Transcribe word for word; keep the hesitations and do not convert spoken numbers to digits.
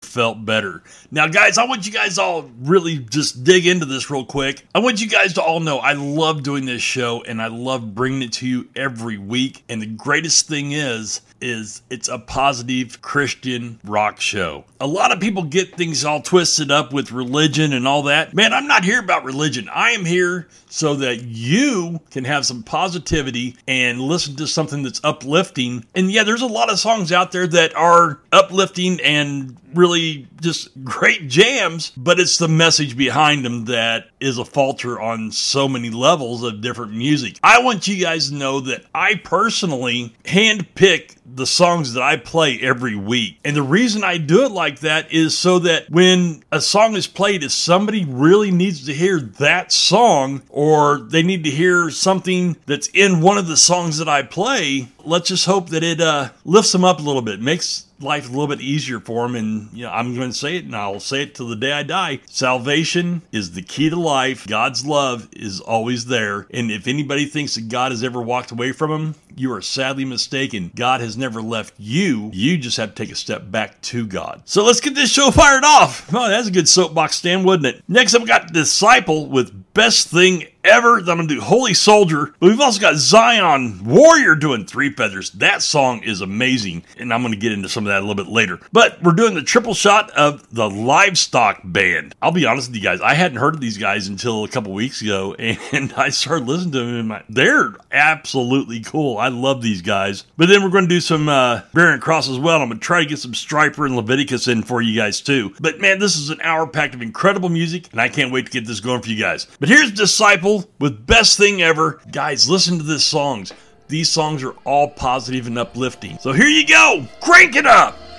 felt better. Now, guys, I want you guys all really just dig into this real quick. I want you guys to all know I love doing this show, and I love bringing it to you every week. And the greatest thing is, is it's a positive Christian rock show. A lot of people get things all twisted up with religion and all that. Man, I'm not here about religion. I am here so that you can have some positivity and listen to something that's uplifting. And yeah, there's a lot of songs out there that are uplifting and really just great jams, but it's the message behind them that is a falter on so many levels of different music. I want you guys to know that I personally handpick the songs that I play every week. And the reason I do it like that is so that when a song is played, if somebody really needs to hear that song, or they need to hear something that's in one of the songs that I play, let's just hope that it uh, lifts them up a little bit, makes life a little bit easier for them. And you know, I'm going to say it, and I'll say it till the day I die. Salvation is the key to life. God's love is always there. And if anybody thinks that God has ever walked away from them, you are sadly mistaken. God has never left you. You just have to take a step back to God. So let's get this show fired off. Oh, that's a good soapbox stand, wasn't it? Next up, we got Disciple with Best Thing Ever. Then I'm going to do Holy Soldier. But we've also got Zion Warrior doing Three Feathers. That song is amazing, and I'm going to get into some of that a little bit later. But we're doing the triple shot of the Livestock Band. I'll be honest with you guys, I hadn't heard of these guys until a couple weeks ago, and I started listening to them, and my, they're absolutely cool. I love these guys. But then we're going to do some uh, Bearing Cross as well. I'm going to try to get some Striper and Leviticus in for you guys too. But man, this is an hour packed of incredible music, and I can't wait to get this going for you guys. But here's Disciple with Best Thing Ever. Guys, listen to these songs. These songs are all positive and uplifting. So here you go. Crank it up.